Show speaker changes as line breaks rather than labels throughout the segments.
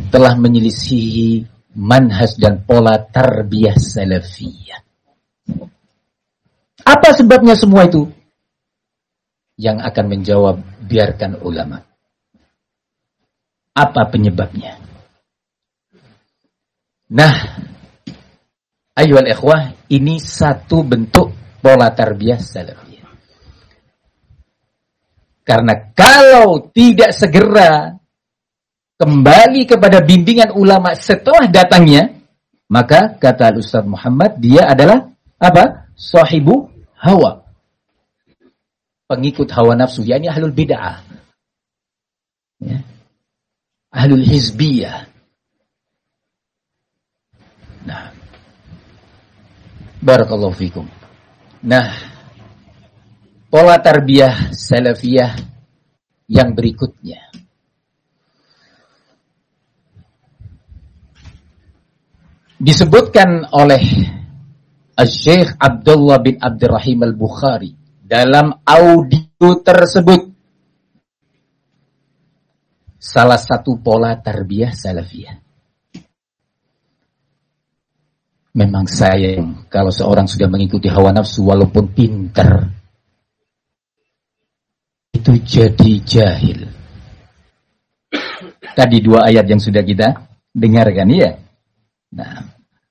telah menyelisihi manhaj dan pola tarbiyah salafiyah. Apa sebabnya semua itu? Yang akan menjawab biarkan ulama. Apa penyebabnya? Nah, ayyuhal ikhwah, ini satu bentuk pola tarbiyah salafiyah. Karena kalau tidak segera kembali kepada bimbingan ulama setelah datangnya, maka kata Ustaz Muhammad, dia adalah apa? Sahibu hawa. Pengikut hawa nafsu, yakni ahlul bid'ah. Ya. Ahlul hizbiyah. Nah. Barakallahu fikum. Nah, pola tarbiyah salafiyah yang berikutnya. Disebutkan oleh Syekh Abdullah bin Abdurrahim Al-Bukhari dalam audio tersebut, salah satu pola tarbiyah salafiyah. Memang sayang kalau seorang sudah mengikuti hawa nafsu walaupun pintar, itu jadi jahil. Tadi dua ayat yang sudah kita dengarkan, ya. Nah,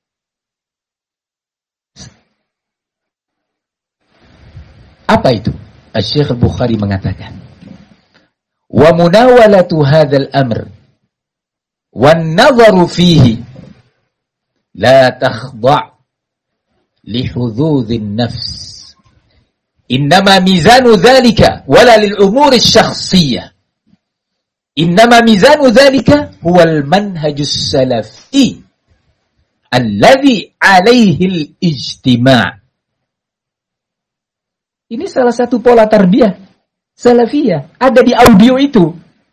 apa itu? Syekh Bukhari mengatakan, wa munawalatu hadzal amr wan nadharu fihi la takhda' li hududhin nafs. Innama mizanu dhalika wala lil umuri syakhsiyah. Innama mizanu dhalika huwal manhajus salafi alladhi alaihi al-ijtima'. Ini salah satu pola tarbiyah salafiyah. Ada di audio itu.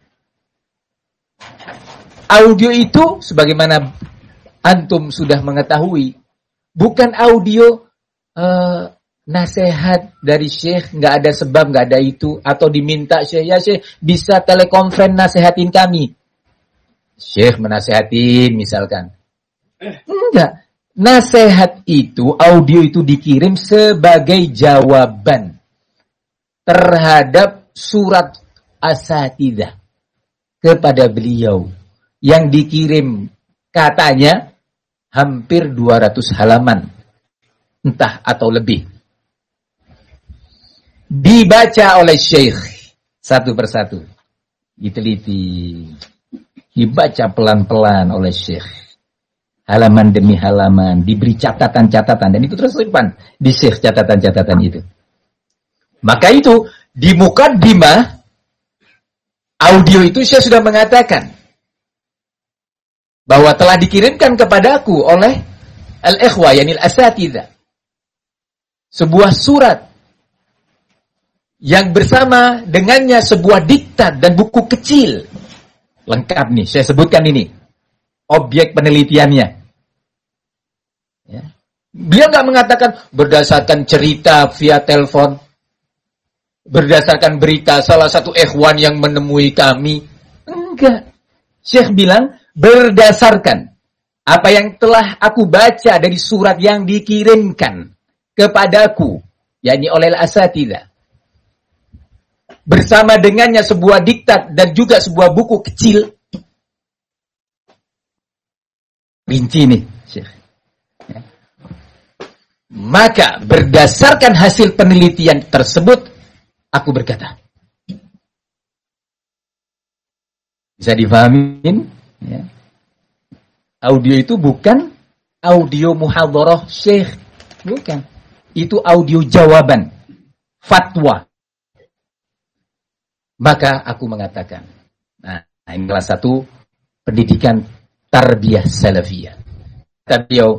Audio itu, sebagaimana antum sudah mengetahui, bukan audio nasihat dari syekh, nggak ada sebab, nggak ada itu, atau diminta syekh, ya syekh bisa telekonferensi nasihatin kami. Syekh menasehatin misalkan. Enggak. Nasihat itu, audio itu dikirim sebagai jawaban terhadap surat asatidzah kepada beliau yang dikirim katanya hampir 200 halaman, entah atau lebih. Dibaca oleh syekh satu persatu, diteliti, dibaca pelan-pelan oleh syekh. Halaman demi halaman, diberi catatan-catatan, dan itu terus simpan di syekh catatan-catatan itu. Maka itu di mukaddimah audio itu saya sudah mengatakan bahwa telah dikirimkan kepadaku oleh al-ikhwah, yani al-asatidzah, sebuah surat yang bersama dengannya sebuah diktat dan buku kecil. Lengkap nih, saya sebutkan ini objek penelitiannya. Ya. Beliau nggak mengatakan berdasarkan cerita via telepon, berdasarkan berita salah satu ikhwan yang menemui kami. Enggak. Syekh bilang berdasarkan apa yang telah aku baca dari surat yang dikirimkan kepadaku, yakni oleh al-asatidzah. Bersama dengannya sebuah diktat dan juga sebuah buku kecil. Rinci nih, Syekh. Ya. Maka berdasarkan hasil penelitian tersebut, aku berkata. Bisa difahamin? Ya. Audio itu bukan audio muhadharah Syekh. Bukan. Itu audio jawaban. Fatwa. Maka aku mengatakan. Nah, ini salah satu pendidikan tarbiyah salafiyah. Beliau,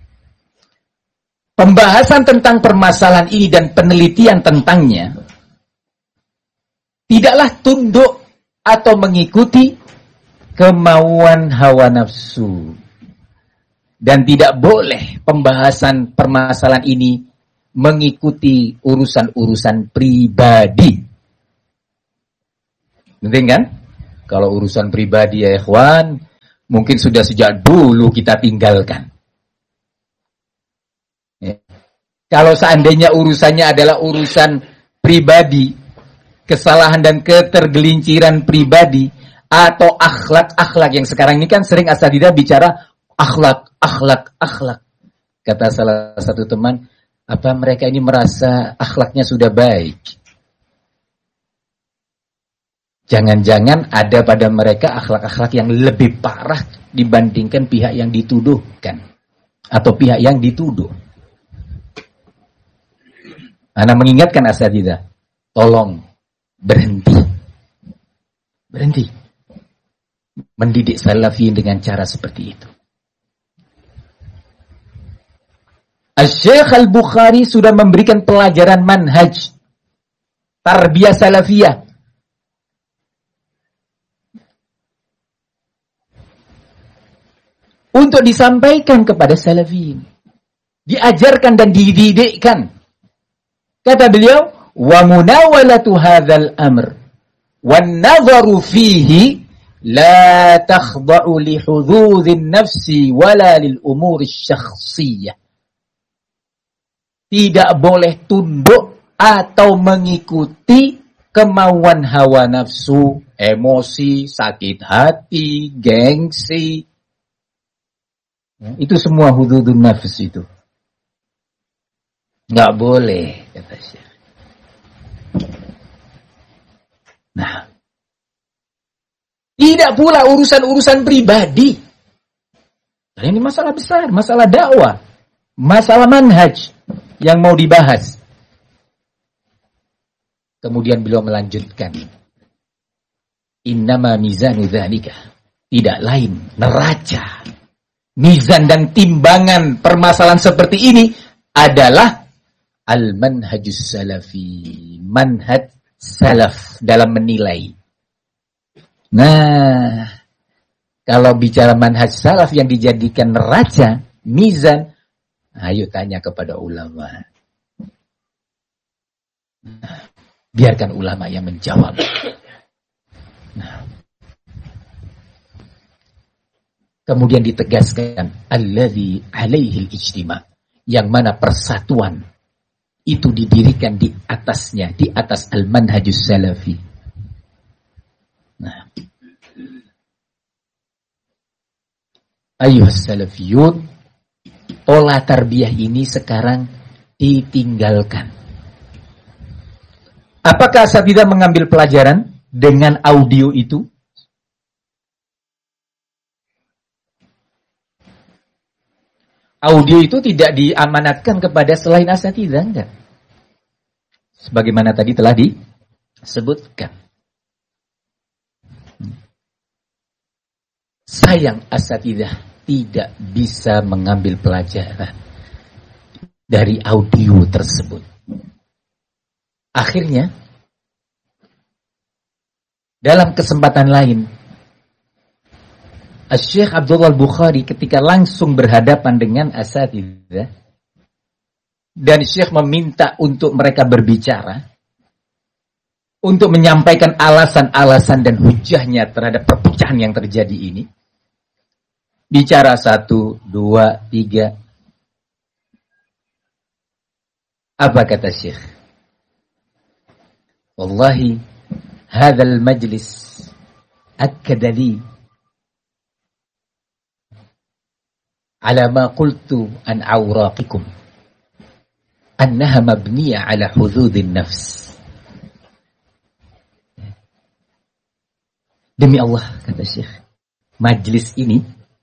pembahasan tentang permasalahan ini dan penelitian tentangnya tidaklah tunduk atau mengikuti kemauan hawa nafsu. Dan tidak boleh pembahasan permasalahan ini mengikuti urusan-urusan pribadi. Penting kan? Kalau urusan pribadi ya ikhwan, mungkin sudah sejak dulu kita tinggalkan. Ya. Kalau seandainya urusannya adalah urusan pribadi, kesalahan dan ketergelinciran pribadi, atau akhlak yang sekarang ini kan sering asatidzah bicara akhlak. Kata salah satu teman, apa mereka ini merasa akhlaknya sudah baik? Jangan-jangan ada pada mereka akhlak-akhlak yang lebih parah dibandingkan pihak yang dituduhkan atau pihak yang dituduh. Ana mengingatkan asatidzah, tolong berhenti mendidik salafiyin dengan cara seperti itu. Syekh Al-Bukhari sudah memberikan pelajaran manhaj tarbiyah salafiyah untuk disampaikan kepada salafiyin, diajarkan dan dididikkan. Kata beliau, wa munawalatu hadzal amr wan nadharu fihi la takhda'u li hududhin nafsi wala lil umuri syakhsiyah. Tidak boleh tunduk atau mengikuti kemauan hawa nafsu, emosi, sakit hati, gengsi. Itu semua hududun nafs itu. Nggak boleh, kata Syekh. Nah, tidak pula urusan-urusan pribadi. Ini masalah besar, masalah dakwah, masalah manhaj yang mau dibahas. Kemudian beliau melanjutkan, innama mizanu dzalika, tidak lain neraca, mizan dan timbangan permasalahan seperti ini adalah al-manhajus salafi, manhaj salaf dalam menilai. Nah, kalau bicara manhaj salaf yang dijadikan neraca, mizan, ayo tanya kepada ulama. Nah, biarkan ulama yang menjawab. Nah, kemudian ditegaskan alladzi alaihi al-ijtima', yang mana persatuan itu didirikan di atasnya, di atas al-manhajus salafi. Nah, ayyuhas salafiyun, pola tarbiyah ini sekarang ditinggalkan. Apakah asatidzah mengambil pelajaran dengan audio itu? Audio itu tidak diamanatkan kepada selain asatidzah, enggak. Sebagaimana tadi telah disebutkan. Sayang asatidzah tidak bisa mengambil pelajaran dari audio tersebut. Akhirnya, dalam kesempatan lain, Syekh Abdullah Al-Bukhari ketika langsung berhadapan dengan asatidzah dan Syekh meminta untuk mereka berbicara untuk menyampaikan alasan-alasan dan hujahnya terhadap perpecahan yang terjadi ini. Bicara 1, 2, 3. Apa kata Syekh? Wallahi hadzal majlis akkadali ala ma qultu an awraqikum annaha mabniya ala hududin nafs. Demi Allah, kata Syekh, majlis ini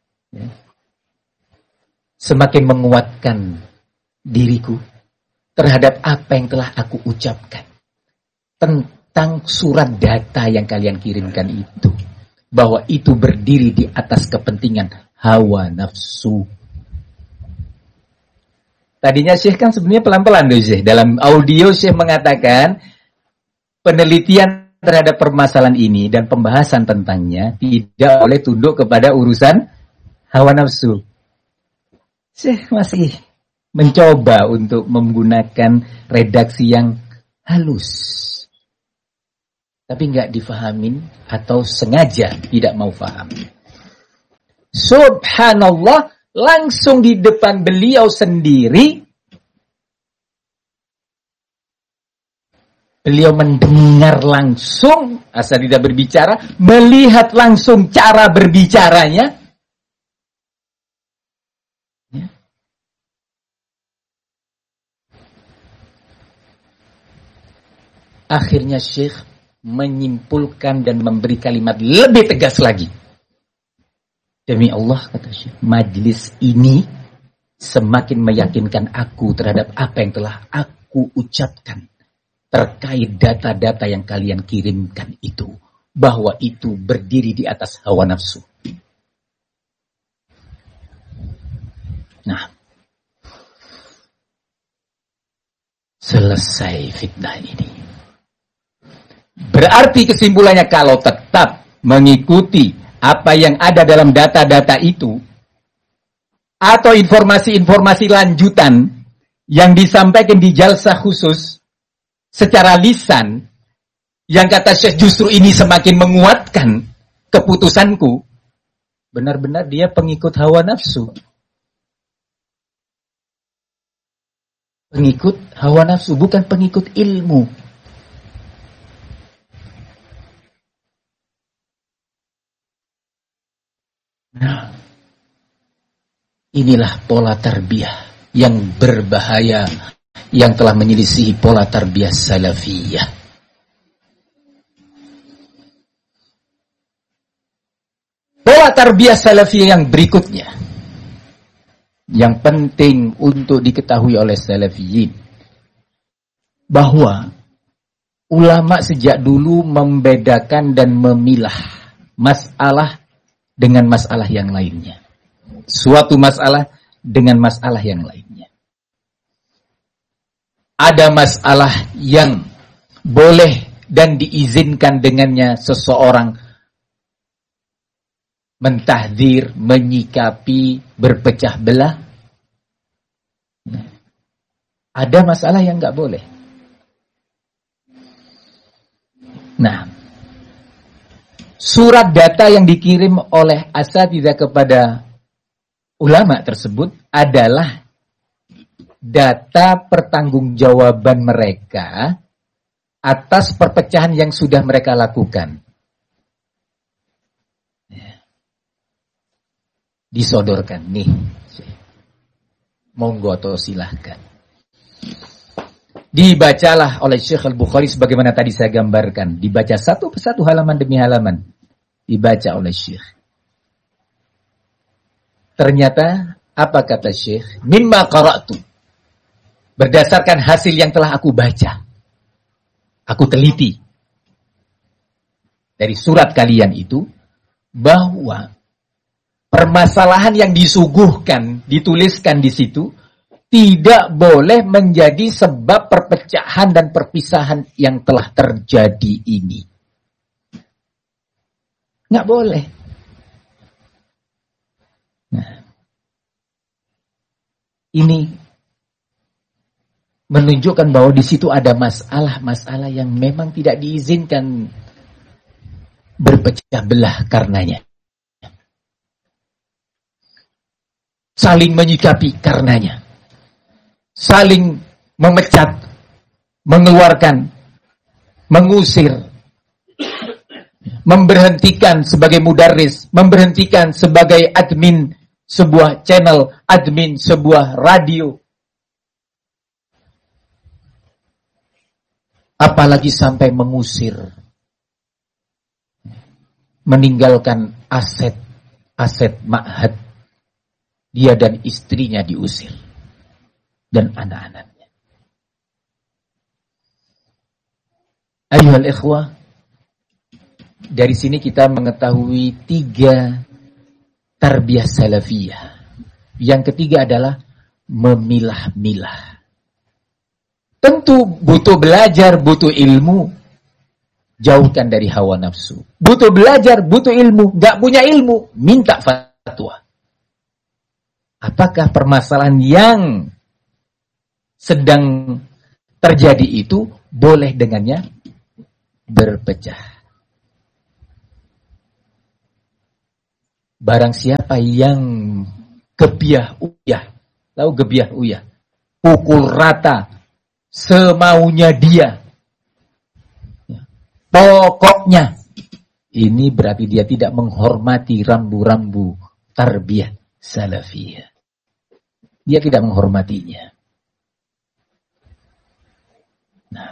semakin menguatkan diriku terhadap apa yang telah aku ucapkan tentang surat data yang kalian kirimkan itu, bahwa itu berdiri di atas kepentingan hawa nafsu. Tadinya Syekh kan sebenarnya pelan-pelan tuh Syekh. Dalam audio Syekh mengatakan penelitian terhadap permasalahan ini dan pembahasan tentangnya tidak boleh tunduk kepada urusan hawa nafsu. Syekh masih mencoba untuk menggunakan redaksi yang halus. Tapi nggak difahamin atau sengaja tidak mau paham. Subhanallah, langsung di depan beliau sendiri, beliau mendengar langsung, asal tidak berbicara, melihat langsung cara berbicaranya. Ya. Akhirnya Syekh menyimpulkan dan memberi kalimat lebih tegas lagi. Demi Allah, kata Syekh, majlis ini semakin meyakinkan aku terhadap apa yang telah aku ucapkan terkait data-data yang kalian kirimkan itu, bahwa itu berdiri di atas hawa nafsu. Nah, selesai fitnah ini. Berarti kesimpulannya, kalau tetap mengikuti apa yang ada dalam data-data itu, atau informasi-informasi lanjutan yang disampaikan di jalsah khusus secara lisan, yang kata Syekh justru ini semakin menguatkan keputusanku, benar-benar dia pengikut hawa nafsu. Pengikut hawa nafsu, bukan pengikut ilmu. Nah, inilah pola tarbiyah yang berbahaya, yang telah menyelisihi pola tarbiyah salafiyah. Pola tarbiyah salafiyah yang berikutnya, yang penting untuk diketahui oleh salafiyin, bahwa ulama sejak dulu membedakan dan memilah masalah dengan masalah yang lainnya. Suatu masalah dengan masalah yang lainnya. Ada masalah yang boleh dan diizinkan dengannya seseorang mentahdir, menyikapi, berpecah belah. Ada masalah yang nggak boleh. Nah, surat data yang dikirim oleh asatidzah kepada ulama tersebut adalah data pertanggungjawaban mereka atas perpecahan yang sudah mereka lakukan. Disodorkan nih, monggo atau silahkan. Dibacalah oleh Syekh Al-Bukhari sebagaimana tadi saya gambarkan. Dibaca satu persatu, halaman demi halaman. Dibaca oleh Syekh. Ternyata, apa kata Syekh? Mimma qara'tu. Berdasarkan hasil yang telah aku baca. Aku teliti. Dari surat kalian itu, bahwa permasalahan yang disuguhkan, dituliskan di situ, tidak boleh menjadi sebab perpecahan dan perpisahan yang telah terjadi ini. Nggak boleh. Nah, ini menunjukkan bahwa di situ ada masalah-masalah yang memang tidak diizinkan berpecah belah karenanya. Saling menyikapi karenanya. Saling memecat, mengeluarkan, mengusir, memberhentikan sebagai mudarris, memberhentikan sebagai admin sebuah channel, admin sebuah radio. Apalagi sampai mengusir, meninggalkan aset ma'had. Dia dan istrinya diusir. Dan anak-anaknya. Ayuhal ikhwah, dari sini kita mengetahui 3 tarbiyah salafiyah. Yang ketiga adalah memilah-milah. Tentu butuh belajar, butuh ilmu. Jauhkan dari hawa nafsu. Butuh belajar, butuh ilmu. Gak punya ilmu, minta fatwa. Apakah permasalahan yang sedang terjadi itu boleh dengannya berpecah? Barang siapa yang gebiah uyah, tahu gebiah uyah, pukul rata semaunya dia, pokoknya, ini berarti dia tidak menghormati rambu-rambu tarbiyah salafiyah. Dia tidak menghormatinya. Nah,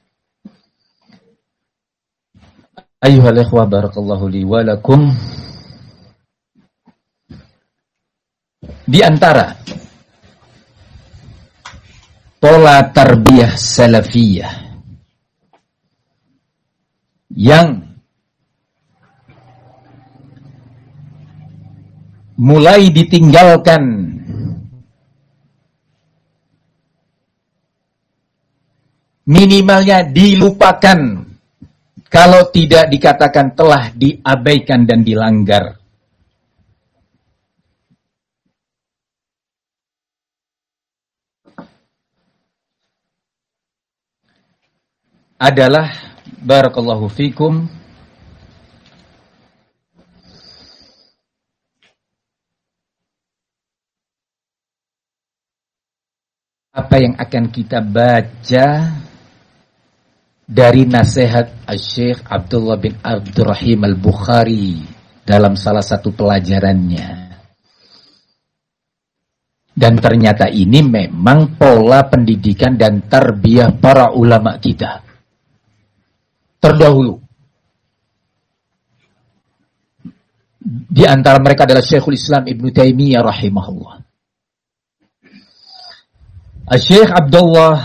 ayyuhal ikhwah barakallahu li wa lakum. Di antara pola tarbiyah salafiyah yang mulai ditinggalkan minimalnya dilupakan kalau tidak dikatakan telah diabaikan dan dilanggar adalah barakallahu fikum apa yang akan kita baca dari nasihat Syekh Abdullah bin Abdurrahim Al-Bukhari dalam salah satu pelajarannya. Dan ternyata ini memang pola pendidikan dan tarbiyah para ulama kita terdahulu. Di antara mereka adalah Syekhul Islam Ibnu Taimiyah rahimahullah. Syekh Abdullah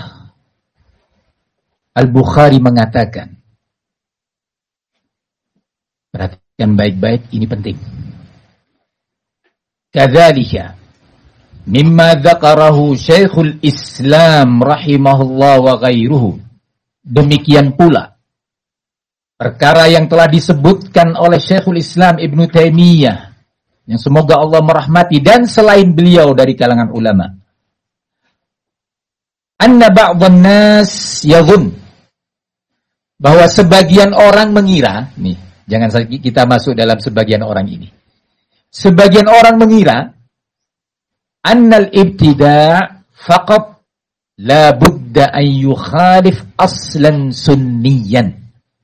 Al-Bukhari mengatakan, perhatikan baik-baik, ini penting. Kadzalika mimma dzakarahu Syekhul Islam rahimahullah wa ghairuhu. Demikian pula perkara yang telah disebutkan oleh Syekhul Islam Ibnu Taimiyah, yang semoga Allah merahmati, dan selain beliau dari kalangan ulama. Anna ba'dhan nas yadhun, bahwa sebagian orang mengira, nih, jangan kita masuk dalam sebagian orang ini. Sebagian orang mengira annal ibtida' faqat la budda an yukhalif aslan sunniyan.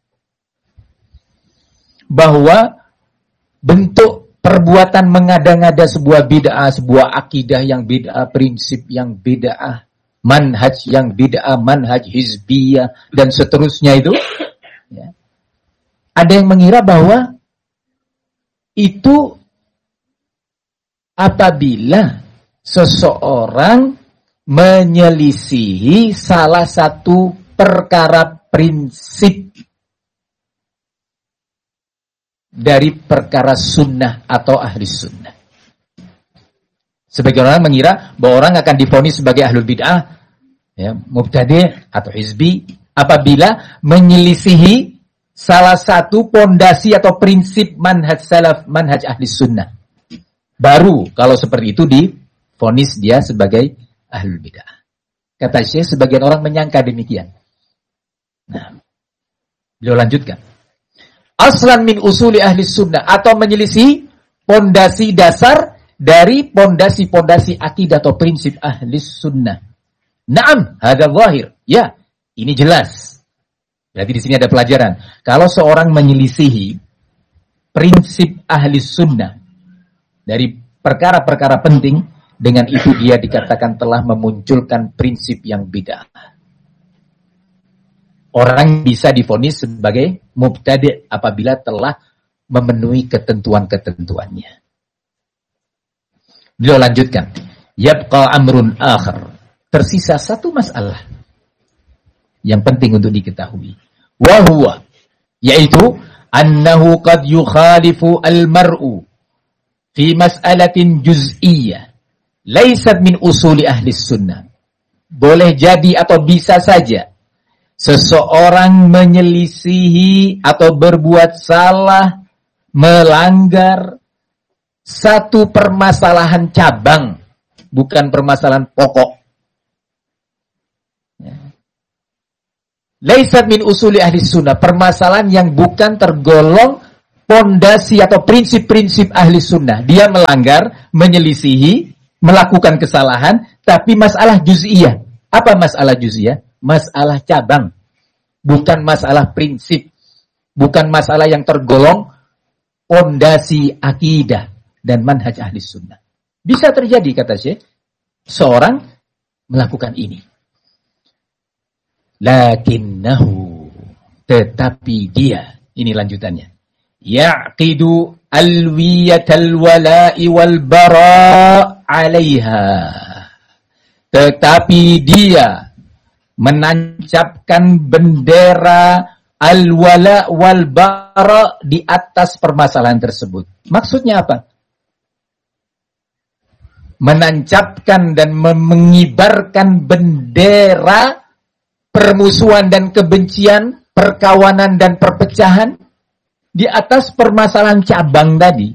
Bahwa bentuk perbuatan mengada-ngada sebuah bid'ah, sebuah akidah yang bid'ah, prinsip yang bid'ah, manhaj yang bid'ah, manhaj hizbiyah, dan seterusnya itu, ya, ada yang mengira bahwa itu apabila seseorang menyelisihi salah satu perkara prinsip dari perkara sunnah atau ahli sunnah. Sebagian orang mengira bahwa orang akan divonis sebagai ahlul bid'ah, ya, mubtadi' atau hizbi apabila menyelisihi salah satu pondasi atau prinsip manhaj salaf, manhaj ahli sunnah. Baru kalau seperti itu divonis dia sebagai ahlul bid'ah. Kata Syekh, sebagian orang menyangka demikian. Nah, beliau lanjutkan. Aslan min usuli ahli sunnah, atau menyelisih pondasi dasar dari pondasi-pondasi akidah atau prinsip ahli sunnah. Naam, hadza zahir. Ya, ini jelas. Berarti di sini ada pelajaran. Kalau seorang menyelisihi prinsip ahli sunnah dari perkara-perkara penting, dengan itu dia dikatakan telah memunculkan prinsip yang bid'ah. Orang bisa divonis sebagai mubtadi' apabila telah memenuhi ketentuan-ketentuannya. Beliau lanjutkan, yabqa amrun akhar. Tersisa satu masalah yang penting untuk diketahui. Wa huwa, yaitu annahu qad yukhalifu al-mar'u fi mas'alatin juz'iyyah laysat min usuli ahli sunnah. Boleh jadi atau bisa saja seseorang menyelisihi atau berbuat salah, melanggar satu permasalahan cabang, bukan permasalahan pokok. Laisat min usuli ahli sunnah, permasalahan yang bukan tergolong pondasi atau prinsip-prinsip ahli sunnah. Dia melanggar, menyelisihi, melakukan kesalahan, tapi masalah juz'iyah. Apa masalah juz'iyah? Masalah cabang. Bukan masalah prinsip. Bukan masalah yang tergolong pondasi akidah dan manhaj ahli sunnah. Bisa terjadi, kata Syekh, seorang melakukan ini. Lakinnahu, tetapi dia, ini lanjutannya, yaqidu alwiyatal wala'i wal bara' 'alaiha. Tetapi dia menancapkan bendera al-wala' wal bara' di atas permasalahan tersebut. Maksudnya apa? Menancapkan dan mengibarkan bendera permusuhan dan kebencian, perkawanan dan perpecahan di atas permasalahan cabang tadi.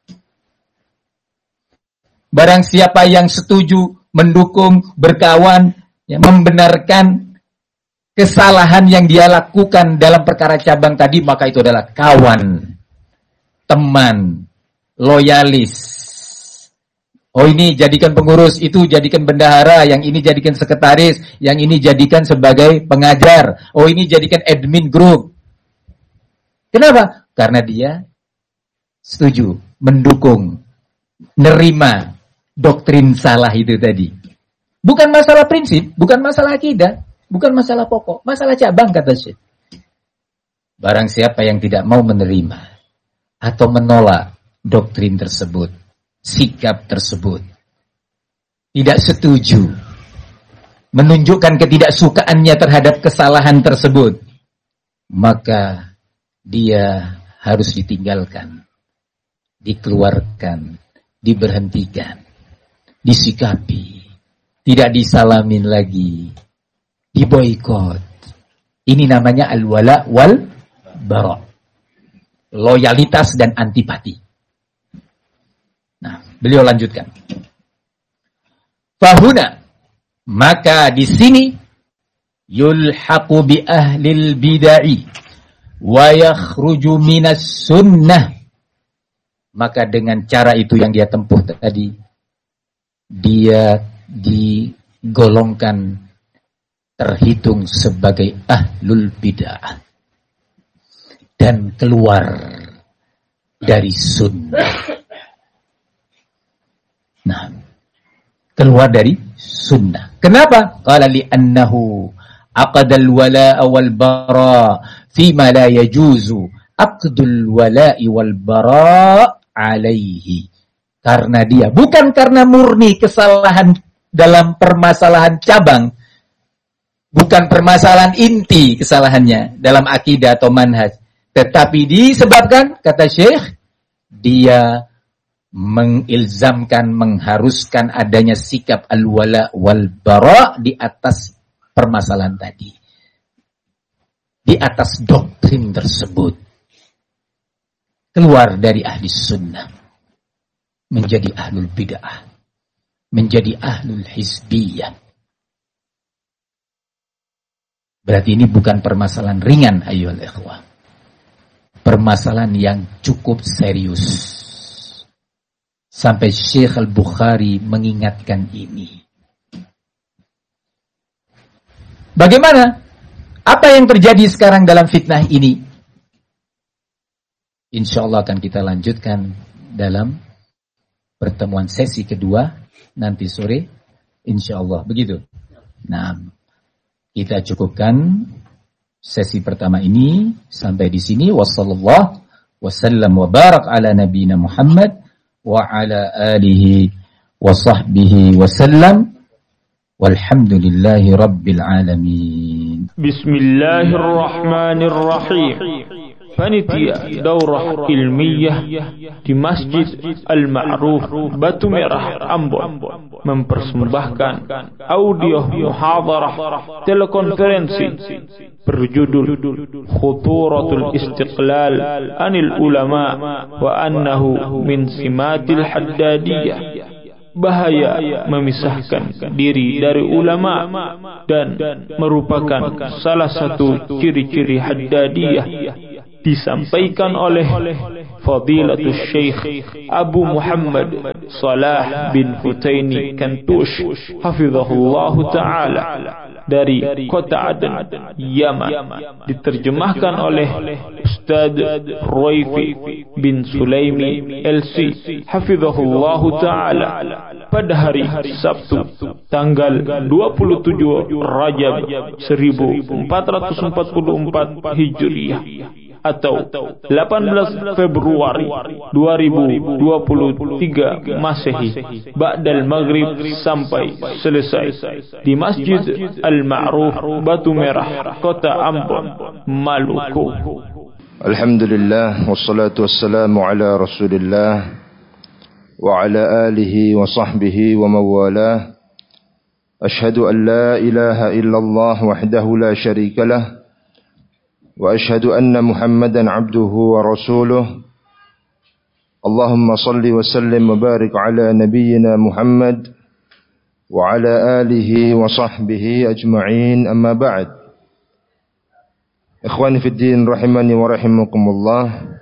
Barang siapa yang setuju, mendukung, berkawan, ya, membenarkan kesalahan yang dia lakukan dalam perkara cabang tadi, maka itu adalah kawan, teman, loyalis. Oh, ini jadikan pengurus, itu jadikan bendahara, yang ini jadikan sekretaris, yang ini jadikan sebagai pengajar. Oh, ini jadikan admin grup. Kenapa? Karena dia setuju, mendukung, nerima doktrin salah itu tadi. Bukan masalah prinsip, bukan masalah akidah, bukan masalah pokok, masalah cabang, kata Syekh. Barang siapa yang tidak mau menerima atau menolak doktrin tersebut, sikap tersebut, tidak setuju, menunjukkan ketidaksukaannya terhadap kesalahan tersebut, maka dia harus ditinggalkan, dikeluarkan, diberhentikan, disikapi, tidak disalamin lagi, diboikot. Ini namanya al-wala wal bara', loyalitas dan antipati. Nah, beliau lanjutkan. Fahuna, maka di sini yulhaqu bi ahlil bid'ah wa yakhruju minas sunnah. Maka dengan cara itu yang dia tempuh tadi, dia digolongkan, terhitung sebagai ahlul bid'ah dan keluar dari sunnah. Nah, keluar dari sunnah. Kenapa? Qala li'annahu aqadal wala'a wal bara' fima la yajuzu aqdul wala'i wal bara' alaihi. Karena dia, bukan karena murni kesalahan dalam permasalahan cabang, bukan permasalahan inti kesalahannya dalam akidah atau manhaj, tetapi disebabkan, kata Syekh, dia mengilzamkan, mengharuskan adanya sikap al-wala wal bara' di atas permasalahan tadi, di atas doktrin tersebut. Keluar dari ahli sunnah, menjadi ahlul bid'ah, menjadi ahlul hizbiyah. Berarti ini bukan permasalahan ringan, ayyuhal ikhwah. Permasalahan yang cukup serius. Sampai Syekh Al-Bukhari mengingatkan ini. Bagaimana? Apa yang terjadi sekarang dalam fitnah ini? Insya Allah akan kita lanjutkan dalam pertemuan sesi kedua nanti sore. Insya Allah. Begitu. Nah, kita cukupkan sesi pertama ini sampai di sini. Wassallallahu wasallam wa barak ala nabiyina Muhammad wa ala alihi wa sahbihi wa sallam walhamdulillahi rabbil alamin.
Bismillahirrahmanirrahim. Panitia Daurah Ilmiyah di Masjid Al-Ma'ruf Batu Merah Ambon mempersembahkan audio muhadarah telekonferensi berjudul Khuturatul Istiqlal Anil Ulama wa Annahu Min Simatil Haddadiyah. Bahaya memisahkan diri dari ulama dan merupakan salah satu ciri-ciri Haddadiyah. Disampaikan oleh Fadilatul Syekh Abu Muhammad Salah bin Hutaini Kantush hafizahullahu ta'ala dari kota Aden, Yaman, diterjemahkan oleh Ustaz Ruaifi bin Sulaimi LC hafizahullahu ta'ala pada hari Sabtu tanggal 27 Rajab 1444 Hijriah atau 18 Februari 2023 Masehi ba'dal maghrib sampai selesai di Masjid Al-Ma'ruf Batu Merah, Kota Ambon, Maluku.
Alhamdulillah wassalatu wassalamu ala Rasulillah wa ala alihi wa sahbihi wa mawalah. Ashhadu an la ilaha illallah wahdahu la syarika lah وأشهد أن محمدا عبده ورسوله اللهم صل وسلم وبارك على نبينا محمد وعلى آله وصحبه أجمعين أما بعد إخواني في الدين rahimani wa rahimakumullah.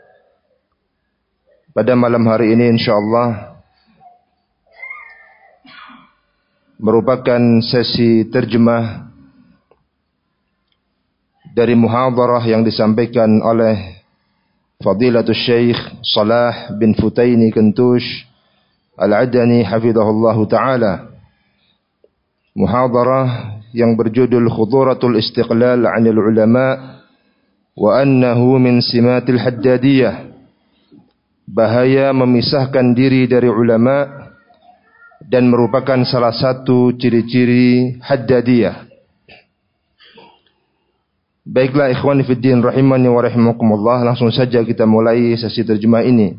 Pada malam hari ini insyaallah merupakan sesi terjemah dari muhadarah yang disampaikan oleh Fadilatul Syekh Salah bin Hutaini Kantush Al-Adani hafizahullahu ta'ala. Muhadarah yang berjudul Khuduratul Istiqlal 'anil Ulama wa annahu min simatil haddadiyah. Bahaya memisahkan diri dari ulama dan merupakan salah satu ciri-ciri haddadiyah. Baiklah ikhwani fiddin rahimani wa rahimakumullah, langsung saja kita mulai sesi terjemah ini.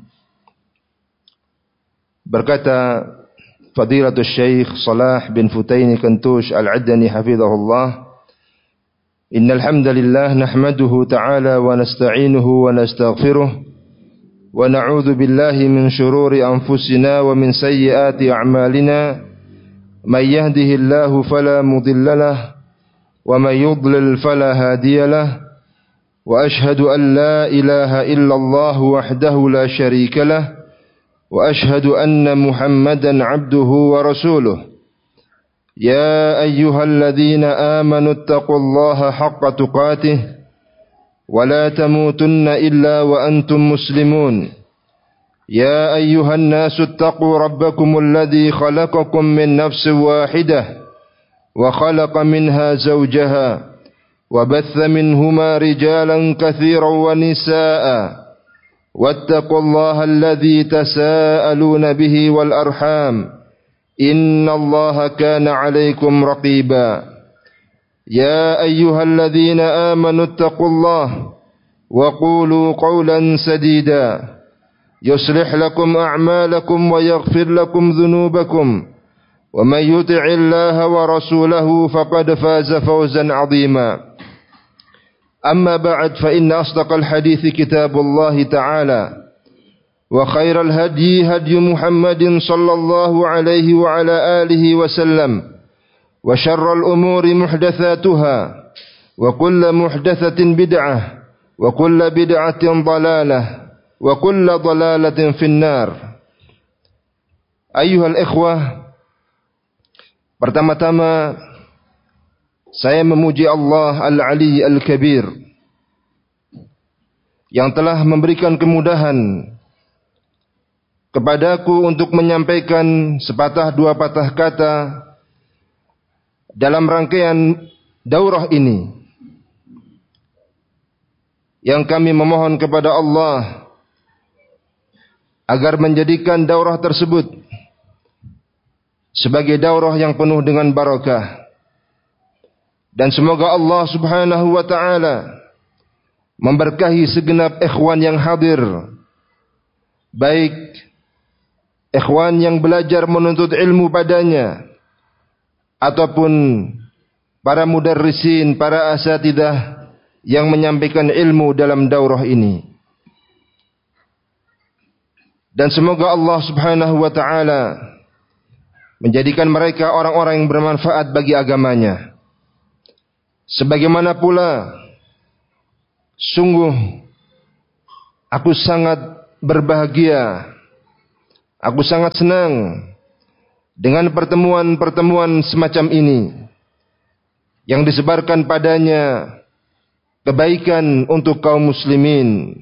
Berkata Fadilatul Syekh Salah bin Hutaini Kantush Al-Adani hafizahullah, Innal hamdalillah nahmaduhu ta'ala wa nasta'inuhu wa nastaghfiruh wa na'udzu billahi min shururi anfusina wa min sayyiati a'malina may yahdihillahu fala mudilla lahu ومن يضلل فلا هادي له وأشهد أن لا إله إلا الله وحده لا شريك له وأشهد أن محمدا عبده ورسوله يا أيها الذين آمنوا اتقوا الله حق تقاته ولا تموتن إلا وأنتم مسلمون يا أيها الناس اتقوا ربكم الذي خلقكم من نفس واحدة وخلق منها زوجها وبث منهما رجالا كثيرا ونساء واتقوا الله الذي تساءلون به والأرحام إن الله كان عليكم رقيبا يا أيها الذين آمنوا اتقوا الله وقولوا قولا سديدا يصلح لكم أعمالكم ويغفر لكم ذنوبكم ومن يطع الله ورسوله فقد فاز فوزا عظيما أما بعد فإن أصدق الحديث كتاب الله تعالى وخير الهدي هدي محمد صلى الله عليه وعلى آله وسلم وشر الأمور محدثاتها وكل محدثة بدعة وكل بدعة ضلالة وكل ضلالة في النار. أيها الإخوة, pertama-tama saya memuji Allah Al-Ali Al-Kabir yang telah memberikan kemudahan kepadaku untuk menyampaikan sepatah dua patah kata dalam rangkaian daurah ini, yang kami memohon kepada Allah agar menjadikan daurah tersebut sebagai daurah yang penuh dengan barakah, dan semoga Allah Subhanahu wa taala memberkahi segenap ikhwan yang hadir, baik ikhwan yang belajar menuntut ilmu padanya ataupun para mudarrisin, para asatidah yang menyampaikan ilmu dalam daurah ini. Dan semoga Allah Subhanahu wa taala menjadikan mereka orang-orang yang bermanfaat bagi agamanya. Sebagaimana pula sungguh Aku sangat berbahagia, aku sangat senang dengan pertemuan-pertemuan semacam ini yang disebarkan padanya kebaikan untuk kaum muslimin.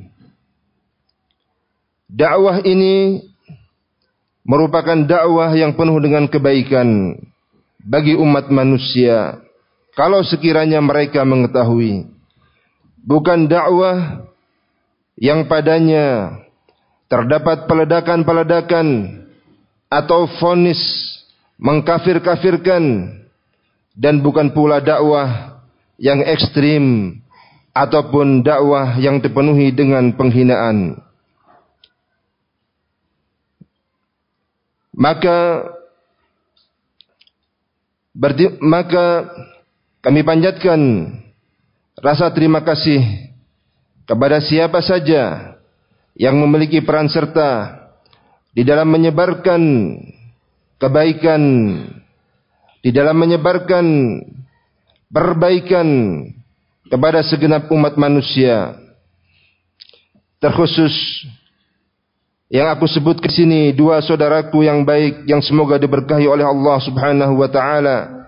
Dakwah ini merupakan dakwah yang penuh dengan kebaikan bagi umat manusia kalau sekiranya mereka mengetahui. Bukan dakwah yang padanya terdapat peledakan-peledakan atau vonis mengkafir-kafirkan, dan bukan pula dakwah yang ekstrim ataupun dakwah yang dipenuhi dengan penghinaan. Maka kami panjatkan rasa terima kasih kepada siapa saja yang memiliki peran serta di dalam menyebarkan kebaikan, di dalam menyebarkan perbaikan kepada segenap umat manusia. Terkhusus yang aku sebut ke sini dua saudaraku yang baik yang semoga diberkahi oleh Allah Subhanahu wa taala.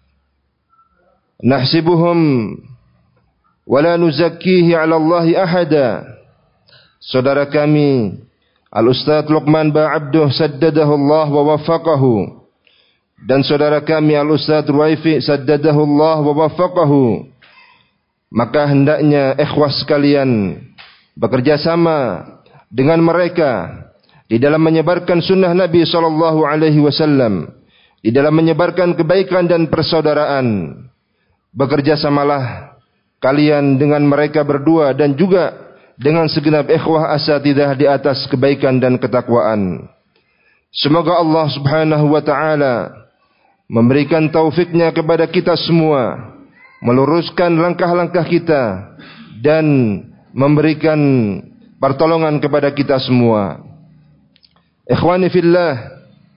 Nahsibuhum wa la nuzakkihi 'ala Allah ahada. Saudara kami Al-Ustaz Luqman Ba'abduh saddadahu Allah wa waffaqahu, dan saudara kami Al-Ustaz Ruwaifi saddadahu Allah wa waffaqahu. Maka hendaknya ikhwas sekalian bekerja sama dengan mereka di dalam menyebarkan sunnah Nabi SAW, di dalam menyebarkan kebaikan dan persaudaraan. Bekerja samalah kalian dengan mereka berdua dan juga dengan segenap ikhwah asatidah di atas kebaikan dan ketakwaan. Semoga Allah Subhanahu wa taala memberikan taufiknya kepada kita semua, meluruskan langkah-langkah kita dan memberikan pertolongan kepada kita semua. Ikhwani fillah,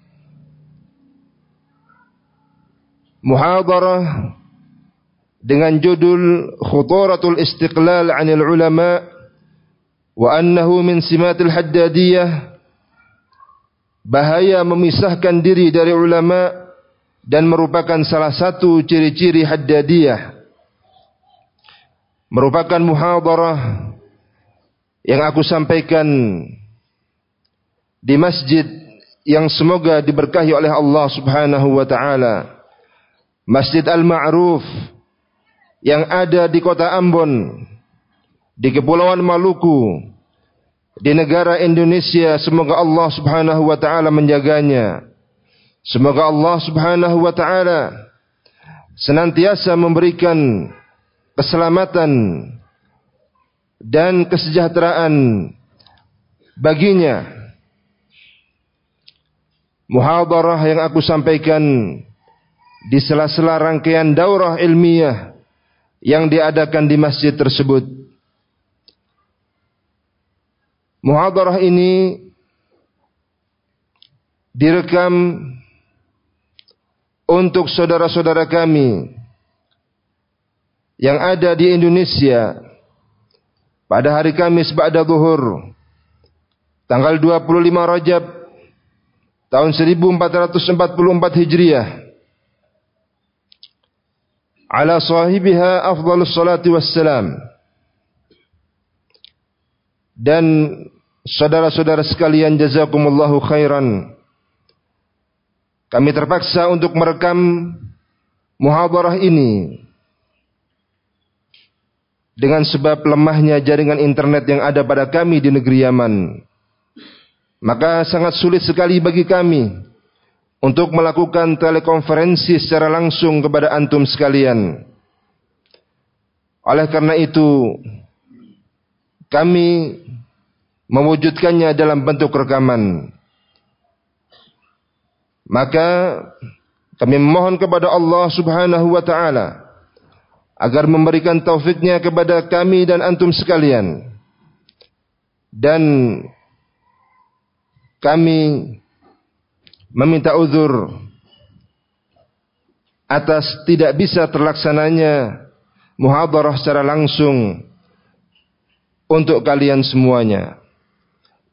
muhadarah dengan judul Khuturatul Istiqlal 'anil Ulama wa annahu min simatil haddadiyah, bahaya memisahkan diri dari ulama dan merupakan salah satu ciri-ciri haddadiyah. Merupakan muhadarah yang aku sampaikan di masjid yang semoga diberkahi oleh Allah Subhanahu wa taala, Masjid Al-Ma'ruf yang ada di kota Ambon, di Kepulauan Maluku, di negara Indonesia. Semoga Allah Subhanahu wa taala menjaganya. Semoga Allah Subhanahu wa taala senantiasa memberikan keselamatan dan kesejahteraan baginya. Muhadarah yang aku sampaikan di sela-sela rangkaian daurah ilmiah yang diadakan di masjid tersebut. Muhadarah ini direkam untuk saudara-saudara kami yang ada di Indonesia pada hari Kamis ba'da zuhur tanggal 25 Rajab tahun 1444 Hijriah, ala sahibiha afdhalus salati wassalam. Dan saudara-saudara sekalian, jazakumullahu khairan, kami terpaksa untuk merekam muhadarah ini dengan sebab lemahnya jaringan internet yang ada pada kami di negeri Yaman. Maka sangat sulit sekali bagi kami untuk melakukan telekonferensi secara langsung kepada antum sekalian. Oleh karena itu, kami mewujudkannya dalam bentuk rekaman. Maka kami memohon kepada Allah Subhanahu wa taala agar memberikan taufiknya kepada kami dan antum sekalian. Dan kami meminta uzur atas tidak bisa terlaksananya muhadarah secara langsung untuk kalian semuanya.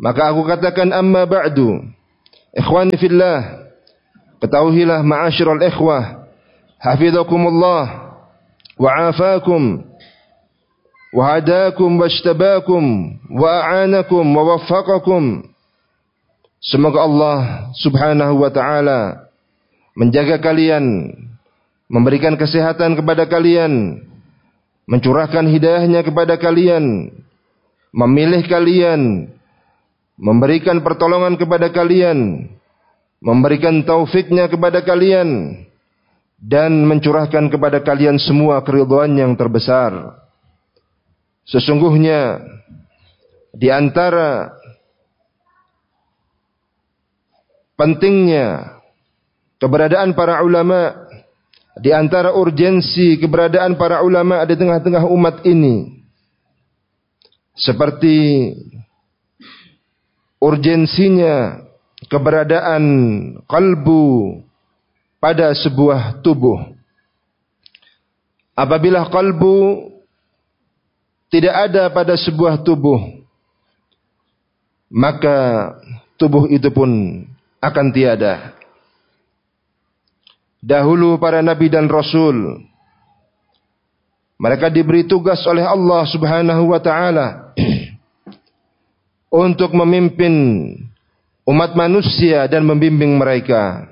Maka aku katakan, amma ba'du, ikhwani fillah, ketahuilah ma'asyiral ikhwah, hafizakumullah wa afakum wa hadakum wa ishtabakum wa a'anakum wa waffaqakum. Semoga Allah subhanahu wa ta'ala menjaga kalian, memberikan kesehatan kepada kalian, mencurahkan hidayahnya kepada kalian, memilih kalian, memberikan pertolongan kepada kalian, memberikan taufiknya kepada kalian, dan mencurahkan kepada kalian semua keridhaan yang terbesar. Sesungguhnya di antara pentingnya keberadaan para ulama, di antara urgensi keberadaan para ulama di tengah-tengah umat ini, seperti urgensinya keberadaan kalbu pada sebuah tubuh. Apabila kalbu tidak ada pada sebuah tubuh, maka tubuh itu pun akan tiada. Dahulu para nabi dan rasul, mereka diberi tugas oleh Allah subhanahu wa ta'ala untuk memimpin umat manusia dan membimbing mereka.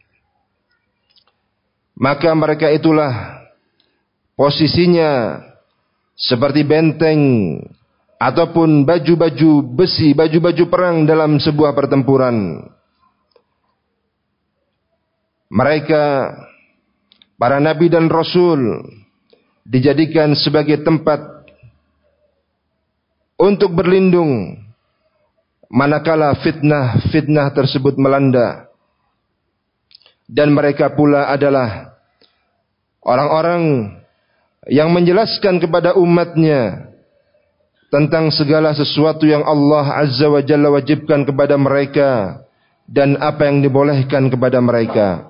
Maka mereka itulah posisinya seperti benteng ataupun baju-baju besi, baju-baju perang dalam sebuah pertempuran. Mereka, para nabi dan rasul, dijadikan sebagai tempat untuk berlindung manakala fitnah tersebut melanda. Dan mereka pula adalah orang-orang yang menjelaskan kepada umatnya tentang segala sesuatu yang Allah Azza wa Jalla wajibkan kepada mereka dan apa yang dibolehkan kepada mereka.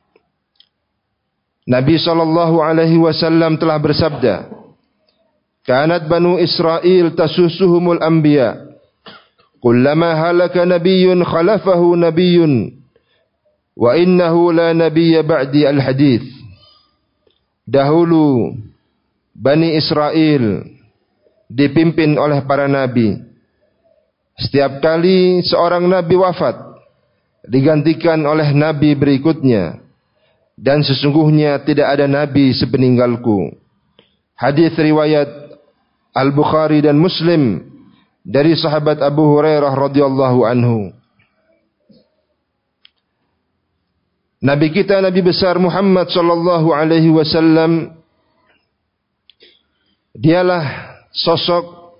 Nabi SAW telah bersabda, "Kanat Banu Israel tasusuhumul anbiya, kullama halaka nabiyyun khalafahu nabiyyun, wa innahu la nabiyya ba'di al-hadith." Dahulu Bani Israel dipimpin oleh para nabi. Setiap kali seorang nabi wafat, digantikan oleh nabi berikutnya, dan sesungguhnya tidak ada nabi sepeninggalku. Hadis riwayat Al-Bukhari dan Muslim dari sahabat Abu Hurairah radhiyallahu anhu. Nabi kita, Nabi besar Muhammad sallallahu alaihi wasallam, dialah sosok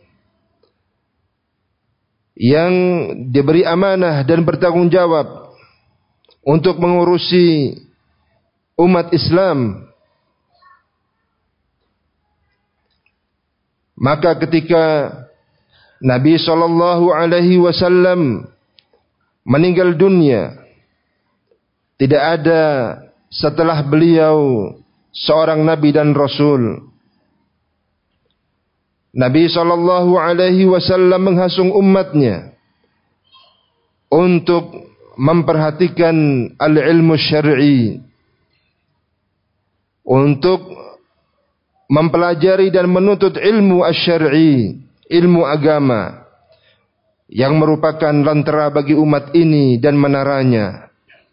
yang diberi amanah dan bertanggung jawab untuk mengurusi umat Islam. Maka ketika Nabi sallallahu alaihi wasallam meninggal dunia, tidak ada setelah beliau seorang nabi dan rasul. Nabi sallallahu alaihi wasallam menghasung umatnya untuk memperhatikan al-ilmu syar'i, untuk mempelajari dan menuntut ilmu asy-syar'i, ilmu agama yang merupakan lentera bagi umat ini dan menaranya,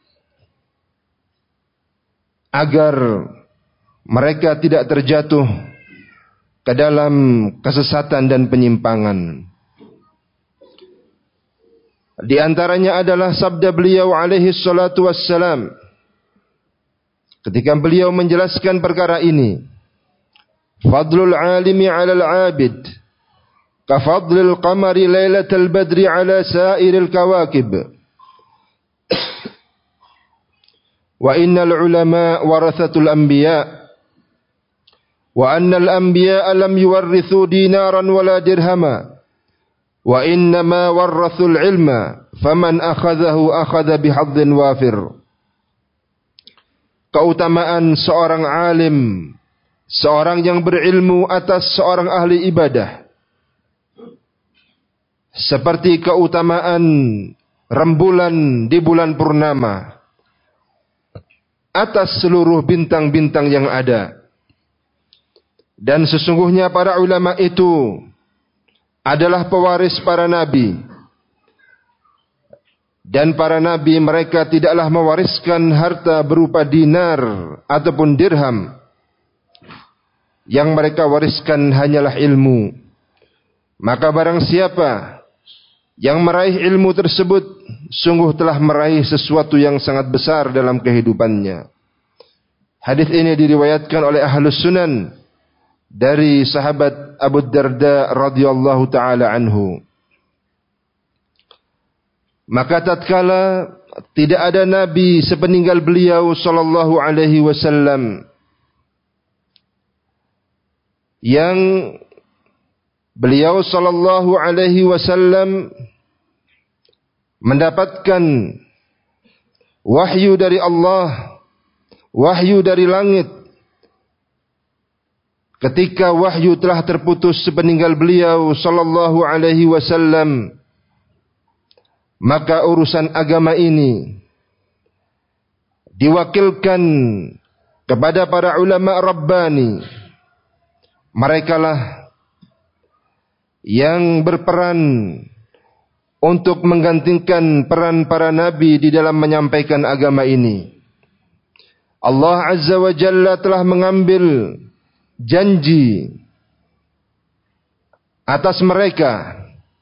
agar mereka tidak terjatuh ke dalam kesesatan dan penyimpangan. Di antaranya adalah sabda beliau alaihi salatu wassalam ketika beliau menjelaskan perkara ini, fadlul alimi 'alal 'abid ka fadlil qamari lailatal badri 'ala sa'iril kawakib. Wa innal ulama warathatul anbiya wa annal anbiya lam yuwarrithu dinaran wala dirhama wa innama warrathul ilma faman akhadhahu akhadha bihadzin wafir. Keutamaan seorang alim, seorang yang berilmu atas seorang ahli ibadah. seperti keutamaan rembulan di bulan purnama atas seluruh bintang-bintang yang ada. Dan sesungguhnya para ulama itu adalah pewaris para nabi. Dan para nabi mereka tidaklah mewariskan harta berupa dinar ataupun dirham. Yang mereka wariskan hanyalah ilmu. Maka barang siapa yang meraih ilmu tersebut, sungguh telah meraih sesuatu yang sangat besar dalam kehidupannya. Hadis ini diriwayatkan oleh Ahlus Sunan dari sahabat Abu Darda radhiyallahu taala anhu. Maka tatkala tidak ada nabi sepeninggal beliau sallallahu alaihi wasallam yang beliau sallallahu alaihi wasallam mendapatkan wahyu dari Allah, wahyu dari langit. Ketika wahyu telah terputus sepeninggal beliau sallallahu alaihi wasallam, maka urusan agama ini diwakilkan kepada para ulama rabbani. Merekalah yang berperan untuk menggantikan peran para nabi di dalam menyampaikan agama ini. Allah Azza wa Jalla telah mengambil janji atas mereka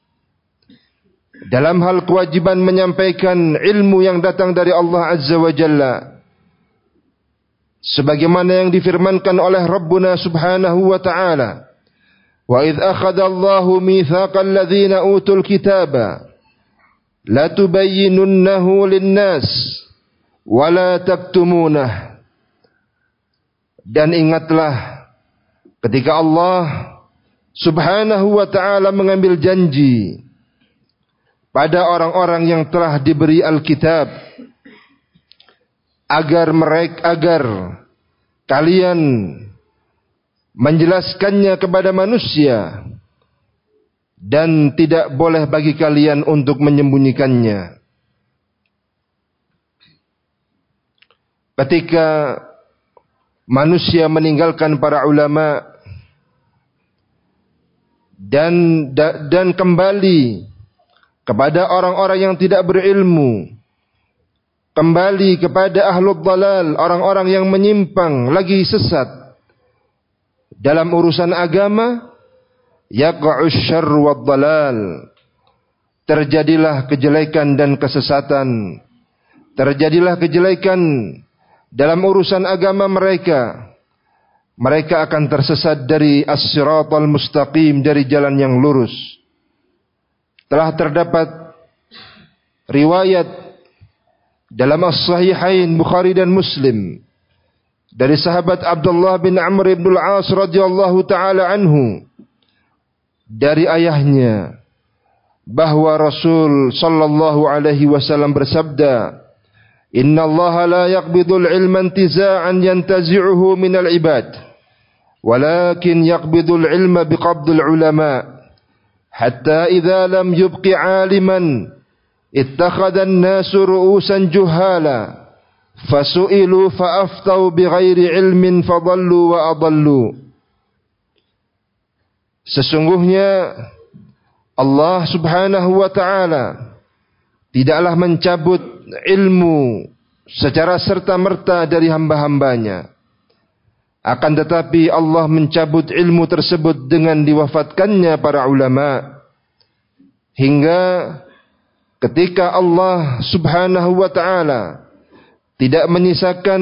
dalam hal kewajiban menyampaikan ilmu yang datang dari Allah Azza wa Jalla, sebagaimana yang difirmankan oleh Rabbuna Subhanahu wa ta'ala, wa idh akhadha Allahu mitsaqal ladzina utul kitaba la tubayyinunnahu lin-nas wa la taktumunah. Dan ingatlah ketika Allah Subhanahu wa ta'ala mengambil janji pada orang-orang yang telah diberi Alkitab agar kalian menjelaskannya kepada manusia dan tidak boleh bagi kalian untuk menyembunyikannya. Ketika manusia meninggalkan para ulama dan kembali kepada orang-orang yang tidak berilmu, kembali kepada ahlul dhalal, orang-orang yang menyimpang lagi sesat dalam urusan agama, yaqa'us syarr wad dhalal, terjadilah kejelekan dan kesesatan, terjadilah kejelekan dalam urusan agama mereka. Mereka akan tersesat dari as-siratal mustaqim, dari jalan yang lurus. Telah terdapat riwayat dalam as-sahihain Bukhari dan Muslim dari sahabat Abdullah bin Amr bin al-As radhiyallahu taala anhu dari ayahnya bahwa Rasul sallallahu alaihi wasallam bersabda, "Inna Allah la yaqbidul ilma intiza'an yantazi'uhu minal ibad, walakin yaqbidul ilma biqabdil ulama." Hatta idza lam yubqi 'aliman ittakhadha an-nasu ru'usan juhala fasu'ilu fa'aftau bighairi ilmin fadallu wa adallu. Sesungguhnya Allah Subhanahu wa ta'ala tidaklah mencabut ilmu secara serta-merta dari hamba-hambanya. Akan tetapi Allah mencabut ilmu tersebut dengan diwafatkannya para ulama. Hingga ketika Allah Subhanahu wa ta'ala tidak menyisakan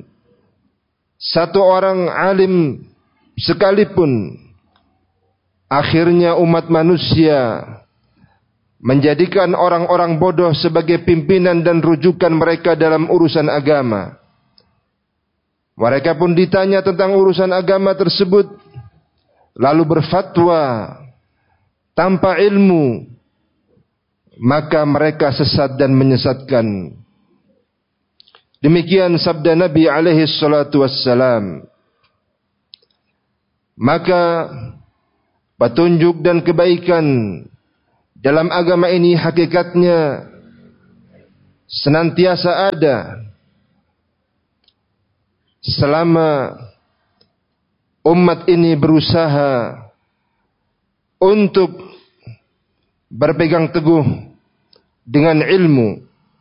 satu orang alim sekalipun, akhirnya umat manusia menjadikan orang-orang bodoh sebagai pimpinan dan rujukan mereka dalam urusan agama. Mereka pun ditanya tentang urusan agama tersebut, lalu berfatwa tanpa ilmu, maka mereka sesat dan menyesatkan. Demikian sabda Nabi alaihi salatu wassalam. Maka petunjuk dan kebaikan dalam agama ini hakikatnya senantiasa ada selama umat ini berusaha untuk berpegang teguh dengan ilmu.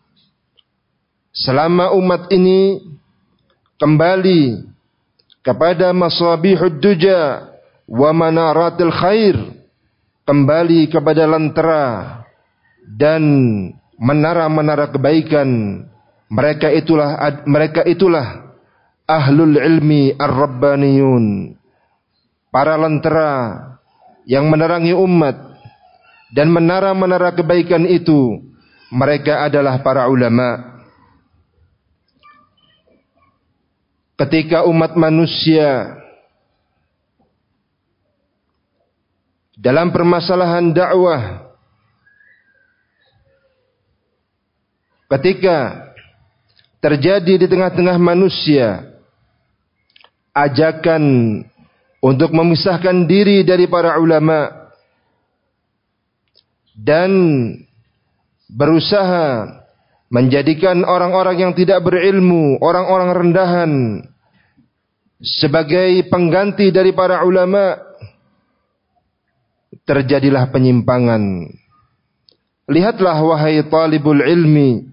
Selama umat ini kembali kepada masabihud duja wa manaratil khair, kembali kepada lentera dan menara-menara kebaikan, mereka itulah ahlul ilmi ar-rabbaniyun, para lentera yang menerangi umat. Dan menara-menara kebaikan itu, mereka adalah para ulama. Ketika umat manusia dalam permasalahan dakwah, ketika terjadi di tengah-tengah manusia ajakan untuk memisahkan diri dari para ulama dan berusaha menjadikan orang-orang yang tidak berilmu, orang-orang rendahan sebagai pengganti dari para ulama, terjadilah penyimpangan. Lihatlah wahai talibul ilmi,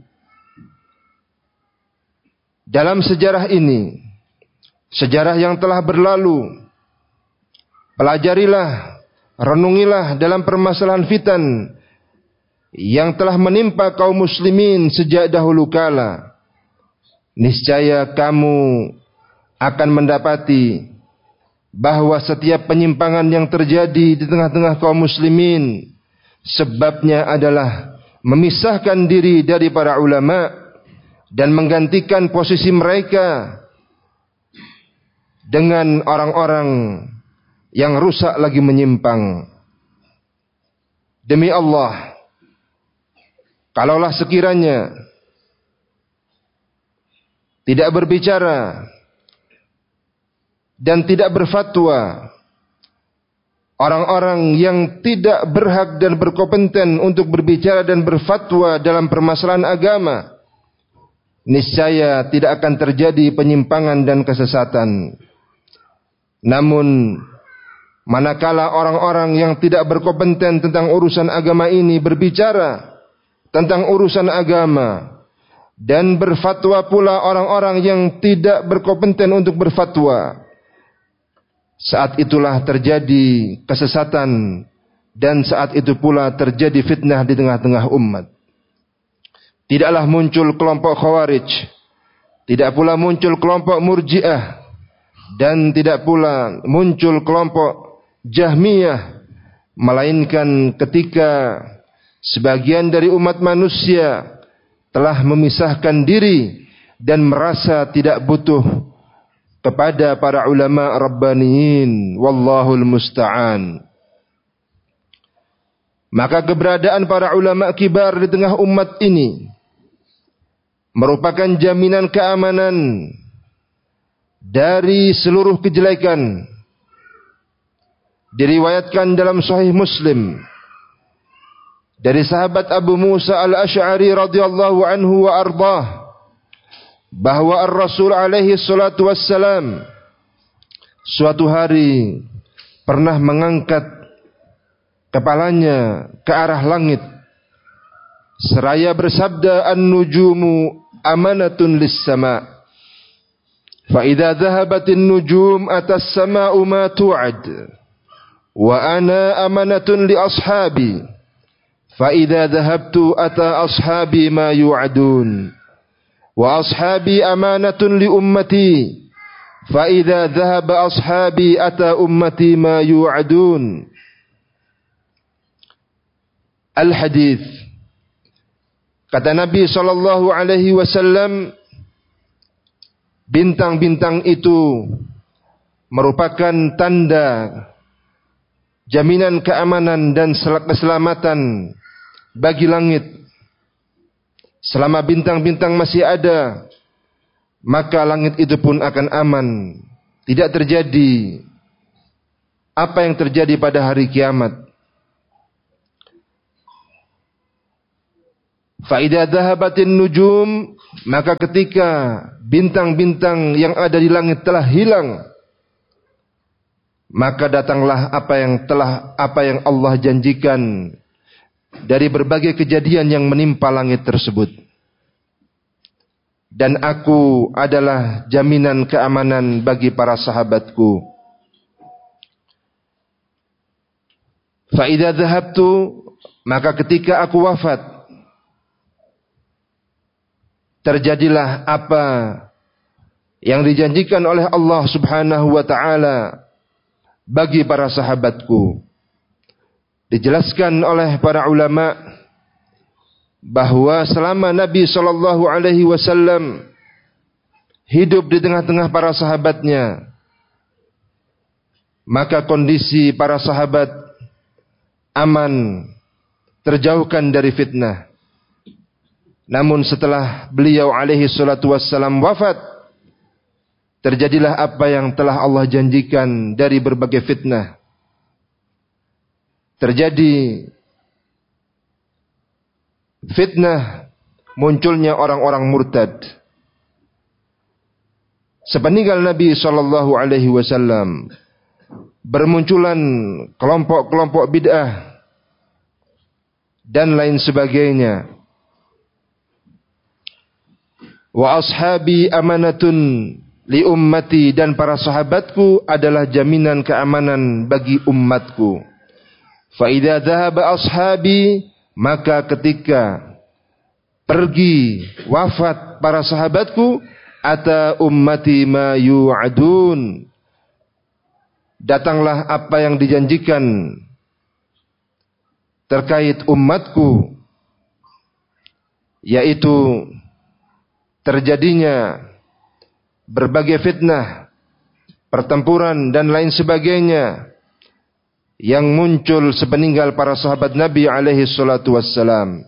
dalam sejarah ini, sejarah yang telah berlalu, pelajarilah, renungilah dalam permasalahan fitan yang telah menimpa kaum muslimin sejak dahulu kala. Niscaya kamu akan mendapati bahwa setiap penyimpangan yang terjadi di tengah-tengah kaum muslimin, sebabnya adalah memisahkan diri dari para ulama dan menggantikan posisi mereka dengan orang-orang yang rusak lagi menyimpang. Demi Allah, kalaulah sekiranya tidak berbicara dan tidak berfatwa orang-orang yang tidak berhak dan berkompeten untuk berbicara dan berfatwa dalam permasalahan agama, niscaya tidak akan terjadi penyimpangan dan kesesatan. Namun manakala orang-orang yang tidak berkompeten tentang urusan agama ini berbicara tentang urusan agama, dan berfatwa pula orang-orang yang tidak berkompeten untuk berfatwa, saat itulah terjadi kesesatan, dan saat itu pula terjadi fitnah di tengah-tengah umat. Tidaklah muncul kelompok Khawarij, tidak pula muncul kelompok Murji'ah, dan tidak pula muncul kelompok Jahmiyah, melainkan ketika sebagian dari umat manusia telah memisahkan diri dan merasa tidak butuh kepada para ulama rabbaniyin, wallahul musta'an. Maka keberadaan para ulama kibar di tengah umat ini merupakan jaminan keamanan dari seluruh kejelekan. Diriwayatkan dalam Sahih Muslim dari sahabat Abu Musa al-Ash'ari radhiyallahu anhu wa ardhah, bahwa Ar-Rasul alaihi salatu wassalam suatu hari pernah mengangkat kepalanya ke arah langit seraya bersabda, an-nujumu amanatun lis-sama' fa idza dhahabatin nujum atas sama'u ma tu'ad wa ana amanatun li ashabi fa idza dhahabtu ata ashabi ma yu'adun wa ashabi amanatun li ummati fa idza dhahaba ashabi ata ummati ma yu'adun. Al-hadis. Kata Nabi sallallahu alaihi wasallam, bintang-bintang itu merupakan tanda jaminan keamanan dan keselamatan bagi langit. Selama bintang-bintang masih ada, maka langit itu pun akan aman. Tidak terjadi apa yang terjadi pada hari kiamat. Fa idza dhahabatin nujum, maka ketika bintang-bintang yang ada di langit telah hilang, maka datanglah apa yang Allah janjikan dari berbagai kejadian yang menimpa langit tersebut. Dan aku adalah jaminan keamanan bagi para sahabatku. Fa idza dhahabtu, maka ketika aku wafat, terjadilah apa yang dijanjikan oleh Allah Subhanahu wa taala bagi para sahabatku. Dijelaskan oleh para ulama bahwa selama Nabi SAW hidup di tengah-tengah para sahabatnya, maka kondisi para sahabat aman, terjauhkan dari fitnah. Namun setelah beliau SAW wafat, terjadilah apa yang telah Allah janjikan dari berbagai fitnah. Terjadi fitnah, munculnya orang-orang murtad. Sepeninggal Nabi SAW, bermunculan kelompok-kelompok bid'ah dan lain sebagainya. Wa ashabi amanatun li ummati, dan para sahabatku adalah jaminan keamanan bagi umatku. Fa idza dhahaba ashabi, maka ketika pergi wafat para sahabatku, ata ummati ma yu'adun, datanglah apa yang dijanjikan terkait umatku, yaitu terjadinya berbagai fitnah, pertempuran dan lain sebagainya yang muncul sepeninggal para sahabat Nabi alaihi salatu wassalam.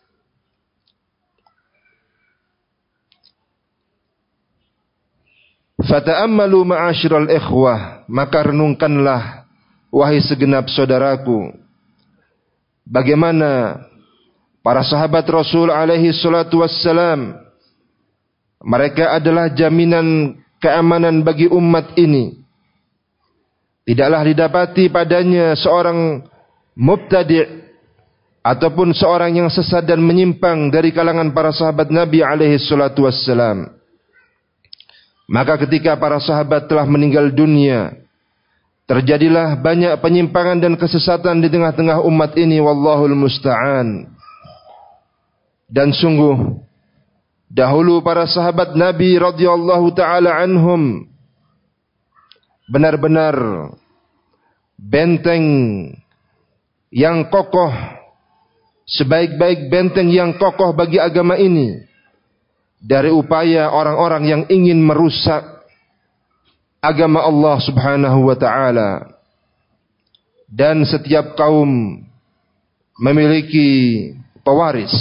Fata'ammalu ma'asyiral ikhwah, maka renungkanlah wahai segenap saudaraku, bagaimana para sahabat Rasul alaihi salatu wassalam, mereka adalah jaminan keamanan bagi umat ini. Tidaklah didapati padanya seorang mubtadi' ataupun seorang yang sesat dan menyimpang dari kalangan para sahabat Nabi alaihi salatu wassalam. Maka ketika para sahabat telah meninggal dunia, terjadilah banyak penyimpangan dan kesesatan di tengah-tengah umat ini, wallahul musta'an. Dan sungguh dahulu para sahabat Nabi radhiyallahu taala anhum benar-benar benteng yang kokoh, sebaik-baik benteng yang kokoh bagi agama ini dari upaya orang-orang yang ingin merusak agama Allah Subhanahu wa taala. Dan setiap kaum memiliki pewaris.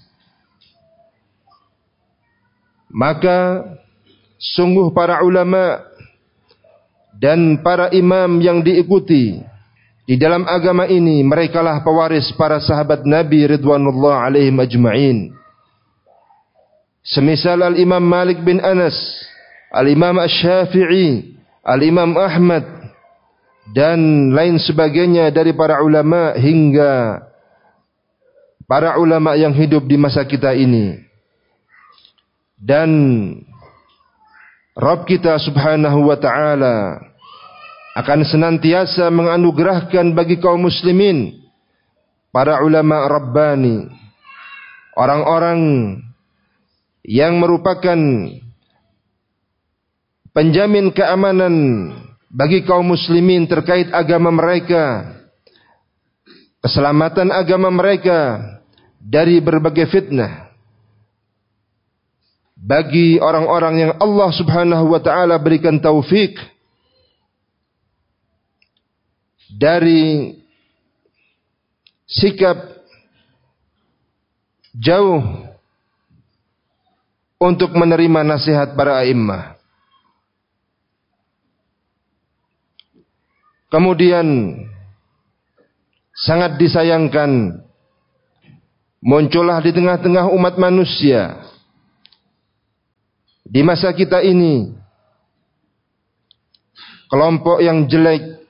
Maka sungguh para ulama dan para imam yang diikuti di dalam agama ini, merekalah pewaris para sahabat Nabi ridwanullah alaihim ajma'in. Semisal Al-Imam Malik bin Anas, Al-Imam Asy-Syafi'i, Al-Imam Ahmad dan lain sebagainya dari para ulama hingga para ulama yang hidup di masa kita ini. Dan Rabb kita subhanahu wa ta'ala akan senantiasa menganugerahkan bagi kaum muslimin para ulama Rabbani, orang-orang yang merupakan penjamin keamanan bagi kaum muslimin terkait agama mereka, keselamatan agama mereka dari berbagai fitnah. Bagi orang-orang yang Allah subhanahu wa ta'ala berikan taufik dari sikap jauh untuk menerima nasihat para a'immah. Kemudian sangat disayangkan muncullah di tengah-tengah umat manusia di masa kita ini kelompok yang jelek,